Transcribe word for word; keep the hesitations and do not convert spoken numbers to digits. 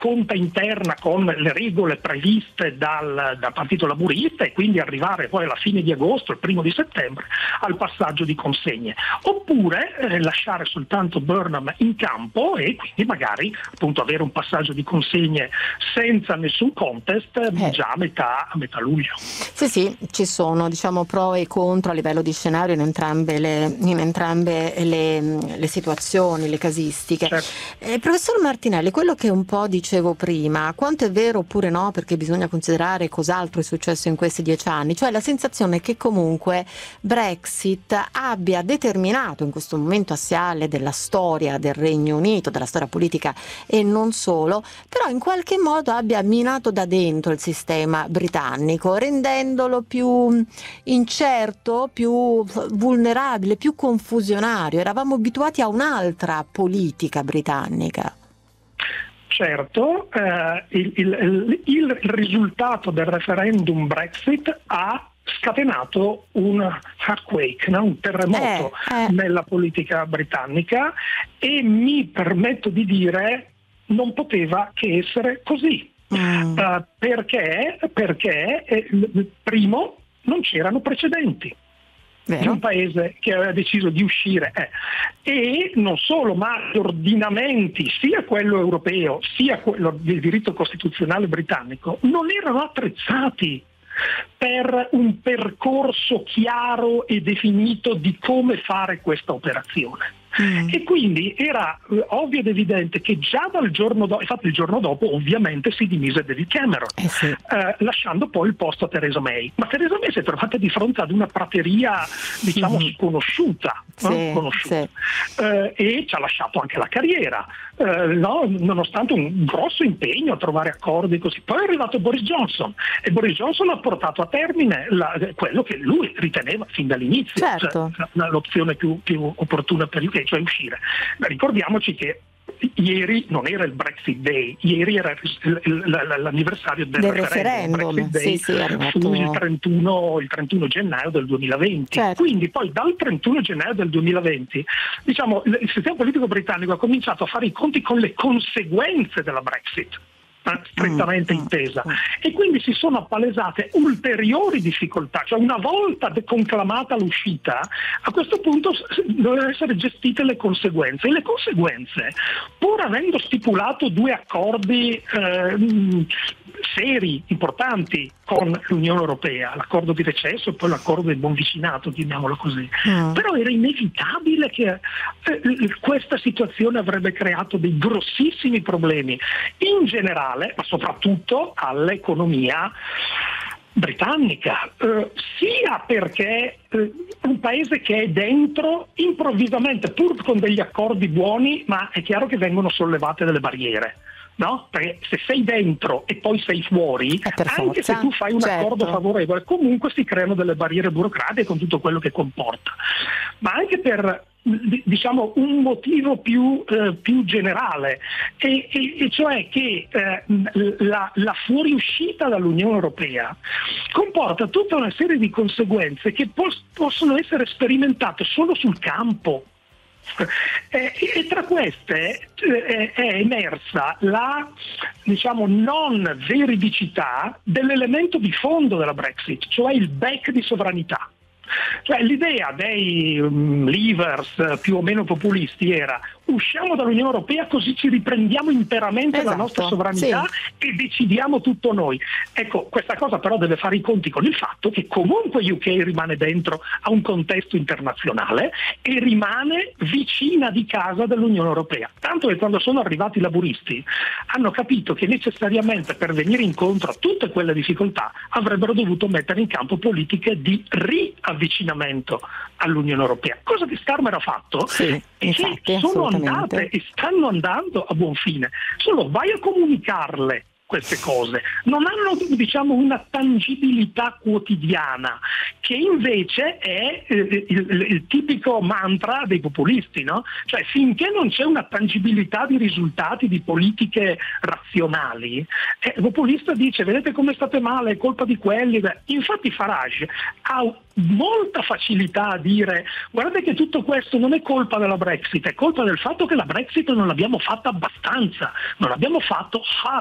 conta interna con le regole previste dal, dal Partito Laburista e quindi arrivare poi alla fine di agosto, il primo di settembre, al passaggio di consegne. Oppure eh, lasciare soltanto Burnham in campo e quindi magari appunto avere un passaggio di consegne senza nessun contest eh. già a metà, a metà luglio. Sì, sì, ci sono diciamo pro e contro a livello di scenario in entrambe le, in entrambe le, le situazioni, le casistiche. Certo. Eh, professor Martinelli, quello che un po' dicevo prima, quanto è vero oppure no, perché bisogna considerare cos'altro è successo in questi dieci anni, cioè la sensazione che comunque Brexit abbia determinato in questo momento assiale della storia del Regno Unito, della storia politica e non solo, però in qualche modo abbia minato da dentro il sistema britannico, rendendolo più incerto, più vulnerabile, più confusionario. Eravamo abituati a un'altra politica britannica. Certo, eh, il, il, il risultato del referendum Brexit ha scatenato un earthquake, no? un terremoto eh, eh. nella politica britannica e mi permetto di dire non poteva che essere così. Mm. Uh, perché? Perché eh, primo non c'erano precedenti. Vero. Di un paese che aveva deciso di uscire eh. e non solo, ma gli ordinamenti, sia quello europeo sia quello del diritto costituzionale britannico, non erano attrezzati per un percorso chiaro e definito di come fare questa operazione. Mm. E quindi era eh, ovvio ed evidente che già dal giorno dopo, infatti il giorno dopo ovviamente si dimise David Cameron, eh sì. eh, lasciando poi il posto a Theresa May. Ma Theresa May si è trovata di fronte ad una prateria diciamo mm. sconosciuta, sì, no? Conosciuta. Sì. Eh, e ci ha lasciato anche la carriera, eh, no? Nonostante un grosso impegno a trovare accordi così. Poi è arrivato Boris Johnson e Boris Johnson ha portato a termine la, quello che lui riteneva fin dall'inizio, certo. cioè, l'opzione più, più opportuna per lui, cioè uscire. Ma ricordiamoci che ieri non era il Brexit Day, ieri era l'anniversario del, del referendum. referendum. Brexit Day sì, sì, fu il trentuno, il trentuno gennaio del duemilaventi. Certo. Quindi poi dal trentuno gennaio del duemilaventi diciamo, il sistema politico britannico ha cominciato a fare i conti con le conseguenze della Brexit, strettamente mm, intesa, mm. e quindi si sono appalesate ulteriori difficoltà, cioè una volta conclamata l'uscita a questo punto dovevano essere gestite le conseguenze e le conseguenze, pur avendo stipulato due accordi eh, seri, importanti con l'Unione Europea, l'accordo di recesso e poi l'accordo del buon vicinato, chiamiamolo così, mm. però era inevitabile che eh, questa situazione avrebbe creato dei grossissimi problemi in generale, ma soprattutto all'economia britannica, eh, sia perché eh, un paese che è dentro improvvisamente, pur con degli accordi buoni, ma è chiaro che vengono sollevate delle barriere. No? Perché se sei dentro e poi sei fuori, anche se tu fai un certo. accordo favorevole, comunque si creano delle barriere burocratiche con tutto quello che comporta. Ma anche per diciamo un motivo più, eh, più generale, e, e, e cioè che eh, la, la fuoriuscita dall'Unione Europea comporta tutta una serie di conseguenze che pos- possono essere sperimentate solo sul campo. Eh, e tra queste eh, è emersa la diciamo non veridicità dell'elemento di fondo della Brexit, cioè il back di sovranità. Cioè l'idea dei um, leavers più o meno populisti era: usciamo dall'Unione Europea così ci riprendiamo interamente esatto, la nostra sovranità sì. e decidiamo tutto noi. Ecco, questa cosa però deve fare i conti con il fatto che comunque U K rimane dentro a un contesto internazionale e rimane vicina di casa dell'Unione Europea. Tanto che quando sono arrivati i laburisti hanno capito che necessariamente per venire incontro a tutte quelle difficoltà avrebbero dovuto mettere in campo politiche di riavvicinamento all'Unione Europea. Cosa che Starmer ha fatto sì, e infatti, che sono andate e stanno andando a buon fine. Solo vai a comunicarle queste cose, non hanno diciamo una tangibilità quotidiana che invece è eh, il, il, il tipico mantra dei populisti, no? Cioè finché non c'è una tangibilità di risultati, di politiche razionali, eh, il populista dice vedete come state male, è colpa di quelli. Beh, infatti Farage ha molta facilità a dire guardate che tutto questo non è colpa della Brexit, è colpa del fatto che la Brexit non l'abbiamo fatta abbastanza, non l'abbiamo fatto hard